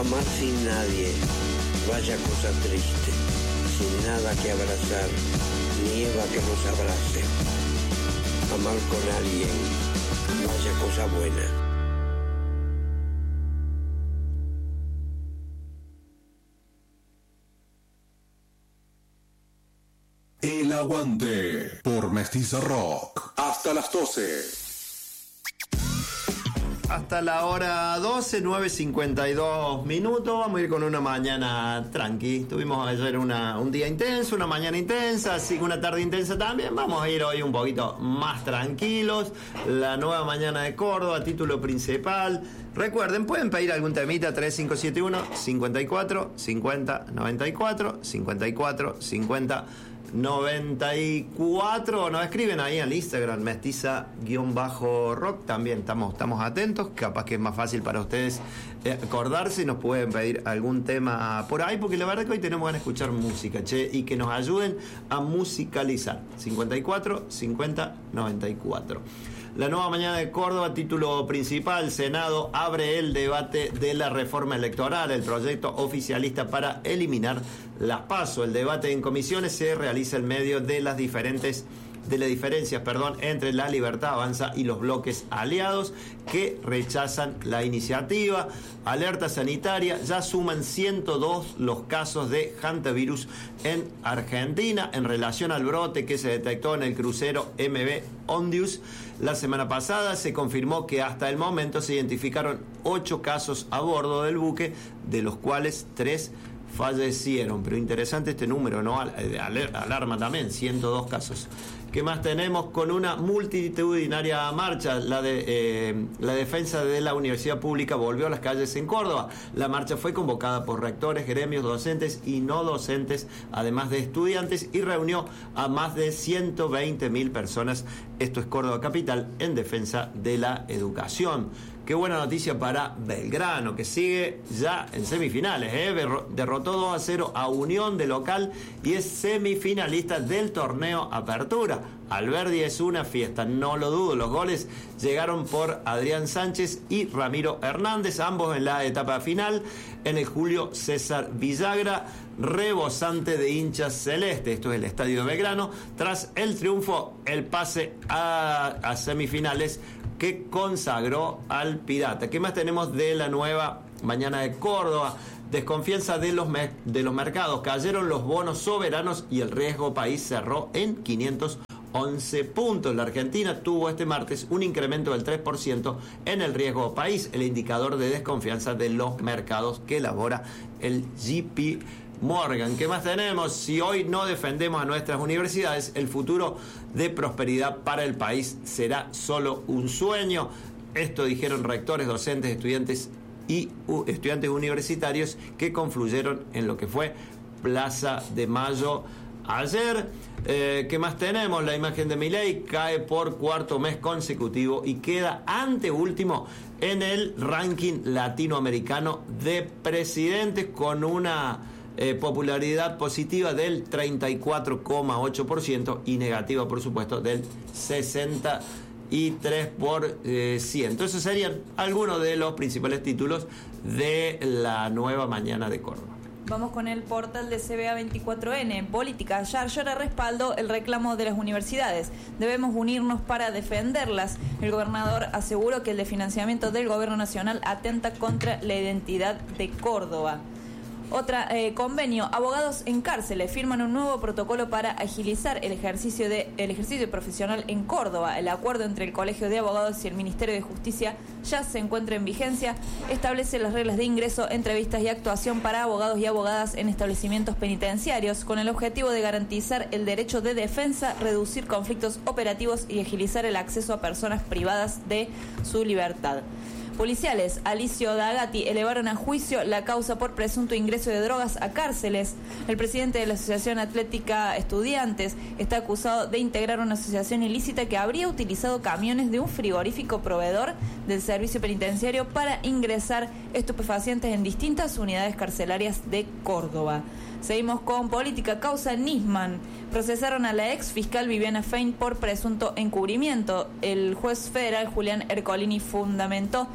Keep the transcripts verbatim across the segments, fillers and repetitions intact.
Amar sin nadie, vaya cosa triste, sin nada que abrazar, nieva que nos abrace. Amar con alguien, vaya cosa buena. El Aguante por Mestiza Rock. Hasta las doce. Hasta la hora doce, nueve cincuenta y dos minutos. Vamos a ir con una mañana tranqui. Tuvimos ayer una, un día intenso, una mañana intensa, así que una tarde intensa también. Vamos a ir hoy un poquito más tranquilos. La nueva mañana de Córdoba, título principal. Recuerden, pueden pedir algún temita. Tres cinco siete uno, cincuenta y cuatro, cincuenta, noventa y cuatro, cincuenta y cuatro, cincuenta, noventa y cuatro. Nos escriben ahí al Instagram mestiza-rock. También estamos, estamos atentos. Capaz que es más fácil para ustedes acordarse y nos pueden pedir algún tema por ahí, porque la verdad que hoy tenemos ganas de escuchar música, che, y que nos ayuden a musicalizar. Cincuenta y cuatro, cincuenta, noventa y cuatro. La nueva mañana de Córdoba, título principal: Senado abre el debate de la reforma electoral, el proyecto oficialista para eliminar las PASO. El debate en comisiones se realiza en medio de las diferentes de las diferencias, perdón, entre La Libertad Avanza y los bloques aliados que rechazan la iniciativa. Alerta sanitaria: ya suman ciento dos los casos de hantavirus en Argentina en relación al brote que se detectó en el crucero M V Ondius. La semana pasada se confirmó que hasta el momento se identificaron ocho casos a bordo del buque, de los cuales tres fallecieron. Pero interesante este número, ¿no? Alarma también, ciento dos casos. ¿Qué más tenemos? Con una multitudinaria marcha, la de eh, la defensa de la universidad pública volvió a las calles en Córdoba. La marcha fue convocada por rectores, gremios, docentes y no docentes, además de estudiantes, y reunió a más de ciento veinte mil personas. Esto es Córdoba capital, en defensa de la educación. Qué buena noticia para Belgrano, que sigue ya en semifinales, ¿eh? Derrotó dos a cero a Unión de local y es semifinalista del torneo Apertura. Alberdi es una fiesta, no lo dudo. Los goles llegaron por Adrián Sánchez y Ramiro Hernández, ambos en la etapa final. En el Julio César Villagra, rebosante de hinchas celeste. Esto es el estadio de Belgrano. Tras el triunfo, el pase a, a semifinales que consagró al Pirata. ¿Qué más tenemos de la nueva mañana de Córdoba? Desconfianza de los, me- de los mercados. Cayeron los bonos soberanos y el riesgo país cerró en quinientos once puntos. La Argentina tuvo este martes un incremento del tres por ciento en el riesgo país, el indicador de desconfianza de los mercados que elabora el J P Morgan. ¿Qué más tenemos? Si hoy no defendemos a nuestras universidades, el futuro de prosperidad para el país será solo un sueño. Esto dijeron rectores, docentes, estudiantes y uh, estudiantes universitarios que confluyeron en lo que fue Plaza de Mayo ayer. Eh, ¿Qué más tenemos? La imagen de Milei cae por cuarto mes consecutivo y queda anteúltimo en el ranking latinoamericano de presidentes, con una Eh, popularidad positiva del treinta y cuatro coma ocho por ciento y negativa, por supuesto, del sesenta y tres por ciento. Esos serían algunos de los principales títulos de la nueva mañana de Córdoba. Vamos con el portal de C B A veinticuatro N. Política. Ya llora respaldo el reclamo de las universidades. Debemos unirnos para defenderlas. El gobernador aseguró que el desfinanciamiento del gobierno nacional atenta contra la identidad de Córdoba. Otra eh, convenio, abogados en cárceles firman un nuevo protocolo para agilizar el ejercicio de el ejercicio profesional en Córdoba. El acuerdo entre el Colegio de Abogados y el Ministerio de Justicia ya se encuentra en vigencia. Establece las reglas de ingreso, entrevistas y actuación para abogados y abogadas en establecimientos penitenciarios, con el objetivo de garantizar el derecho de defensa, reducir conflictos operativos y agilizar el acceso a personas privadas de su libertad. Policiales, Alicio D'Agati, elevaron a juicio la causa por presunto ingreso de drogas a cárceles. El presidente de la Asociación Atlética Estudiantes está acusado de integrar una asociación ilícita que habría utilizado camiones de un frigorífico proveedor del servicio penitenciario para ingresar estupefacientes en distintas unidades carcelarias de Córdoba. Seguimos con política. Causa Nisman. Procesaron a la ex fiscal Viviana Fein por presunto encubrimiento. El juez federal Julián Ercolini fundamentó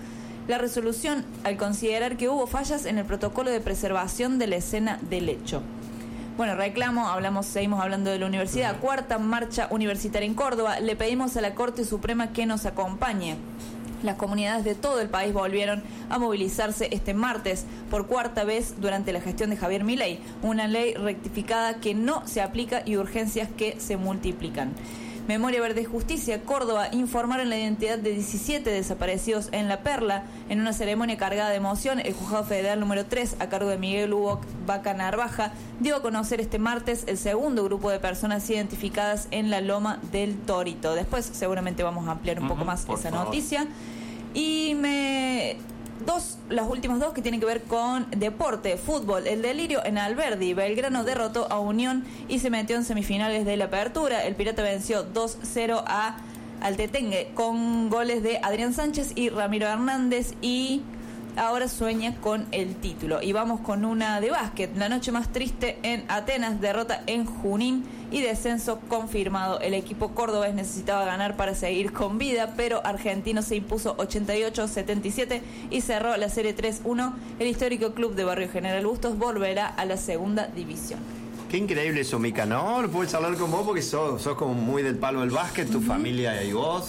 la resolución al considerar que hubo fallas en el protocolo de preservación de la escena del hecho. Bueno, reclamo, hablamos, seguimos hablando de la universidad, cuarta marcha universitaria en Córdoba. Le pedimos a la Corte Suprema que nos acompañe. Las comunidades de todo el país volvieron a movilizarse este martes por cuarta vez durante la gestión de Javier Milei, una ley rectificada que no se aplica y urgencias que se multiplican. Memoria Verde y Justicia, Córdoba, informaron la identidad de diecisiete desaparecidos en La Perla. En una ceremonia cargada de emoción, el Juzgado Federal número tres, a cargo de Miguel Hugo Vaca Narvaja, dio a conocer este martes el segundo grupo de personas identificadas en la Loma del Torito. Después seguramente vamos a ampliar un uh-huh, poco más esa favor. noticia. Y me... Dos, las últimas dos que tienen que ver con deporte, fútbol. El delirio en Alberdi. Belgrano derrotó a Unión y se metió en semifinales de la Apertura. El Pirata venció dos cero a Altetengue con goles de Adrián Sánchez y Ramiro Hernández, y ahora sueña con el título. Y vamos con una de básquet. La noche más triste en Atenas, derrota en Junín y descenso confirmado. El equipo cordobés necesitaba ganar para seguir con vida, pero Argentino se impuso ochenta y ocho a setenta y siete y cerró la serie tres uno. El histórico club de Barrio General Bustos volverá a la segunda división. Qué increíble eso, Mica, ¿no? Lo puedo hablar con vos porque sos, sos como muy del palo del básquet, tu uh-huh. familia y vos.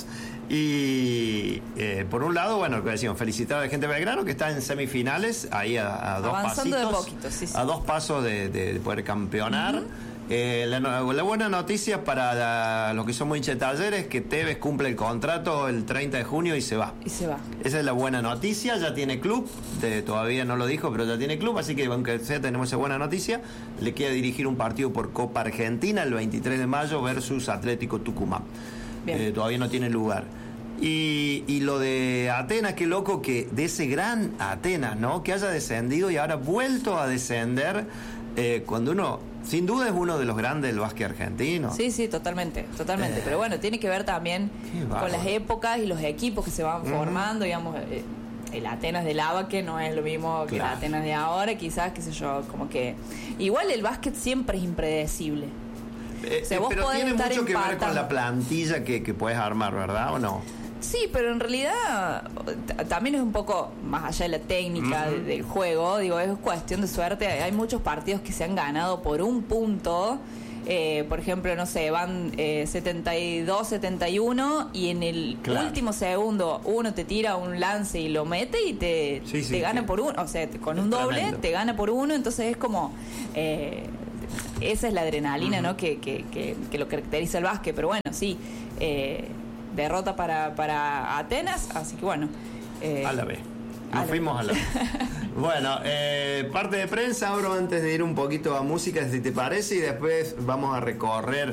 Y eh, por un lado, bueno, lo que decimos, felicitar a la gente de Belgrano que está en semifinales, ahí a, a dos Avanzando pasitos, de poquito, sí, sí. a dos pasos de, de poder campeonar. Uh-huh. Eh, la, la buena noticia para la, los que son muy hinchas de Talleres es que Tevez cumple el contrato el treinta de junio y se va. Y se va. Esa es la buena noticia, ya tiene club, de, todavía no lo dijo, pero ya tiene club, así que aunque sea tenemos esa buena noticia, le queda dirigir un partido por Copa Argentina el veintitrés de mayo versus Atlético Tucumán. Eh, todavía no tiene lugar. Y, y lo de Atenas, qué loco que de ese gran Atenas, ¿no? Que haya descendido y ahora vuelto a descender, eh, cuando uno, sin duda es uno de los grandes del básquet argentino. Sí, sí, totalmente, totalmente. Eh, Pero bueno, tiene que ver también con las épocas y los equipos que se van uh-huh. formando, digamos. Eh, el Atenas de Lava, que no es lo mismo que claro. el Atenas de ahora, quizás, qué sé yo, como que... Igual el básquet siempre es impredecible. Eh, o sea, vos pero tiene mucho que ver con la plantilla que, que puedes armar, ¿verdad? ¿O no? Sí, pero en realidad t- también es un poco más allá de la técnica uh-huh. de, del juego, digo, es cuestión de suerte. Hay muchos partidos que se han ganado por un punto, eh, por ejemplo, no sé, van eh, setenta y dos setenta y uno y en el claro. último segundo uno te tira un lance y lo mete y te, sí, sí, te gana sí. por uno, o sea, con es un doble tremendo. Te gana por uno, entonces es como... Eh, esa es la adrenalina, uh-huh. ¿no? Que, que, que, que lo caracteriza el básquet, pero bueno, sí, eh, derrota para, para Atenas, así que bueno. Eh, a la vez. Nos a fuimos la... a la vez. Bueno, eh, parte de prensa, abro antes de ir un poquito a música, si te parece, y después vamos a recorrer,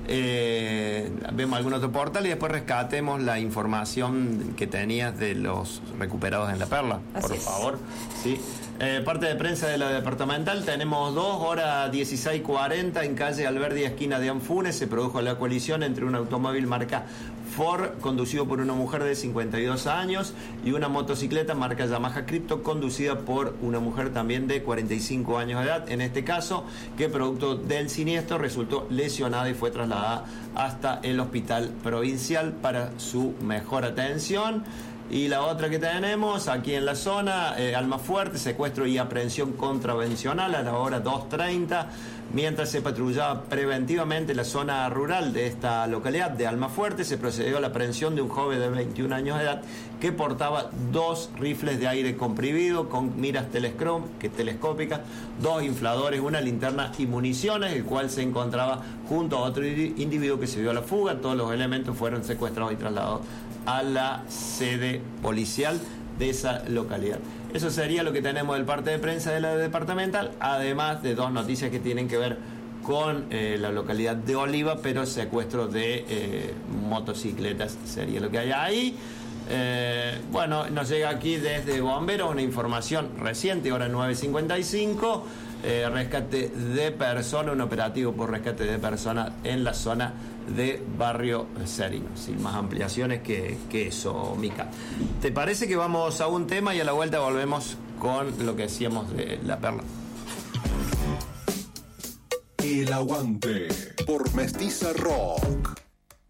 eh, vemos algún otro portal y después rescatemos la información que tenías de los recuperados en La Perla, así por es. favor. Sí. Eh, parte de prensa de la departamental, tenemos dos horas dieciséis cuarenta en calle Alberdi, esquina de Anfunes. Se produjo la colisión entre un automóvil marca Ford conducido por una mujer de cincuenta y dos años y una motocicleta marca Yamaha Crypto conducida por una mujer también de cuarenta y cinco años de edad. En este caso, que producto del siniestro resultó lesionada y fue trasladada hasta el hospital provincial para su mejor atención. Y la otra que tenemos aquí en la zona, eh, Almafuerte, secuestro y aprehensión contravencional a la hora dos treinta, mientras se patrullaba preventivamente la zona rural de esta localidad de Almafuerte, se procedió a la aprehensión de un joven de veintiún años de edad que portaba dos rifles de aire comprimido con miras telescrom- que telescópicas, dos infladores, una linterna y municiones, el cual se encontraba junto a otro individuo que se dio a la fuga. Todos los elementos fueron secuestrados y trasladados a la sede policial de esa localidad. Eso sería lo que tenemos del parte de prensa de la departamental, además de dos noticias que tienen que ver con eh, la localidad de Oliva, pero secuestro de eh, motocicletas sería lo que hay ahí. Eh, bueno, nos llega aquí desde Bomberos una información reciente, hora nueve cincuenta y cinco, eh, rescate de persona, un operativo por rescate de persona en la zona de Barrio Serino. Sin más ampliaciones que, que eso, Mica. ¿Te parece que vamos a un tema y a la vuelta volvemos con lo que decíamos de La Perla? El Aguante por Mestiza Rock.